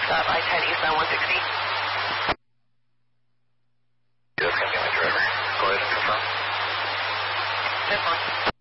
I-10 eastbound 160. That's going to be my driver. Go ahead and confirm. 10-4.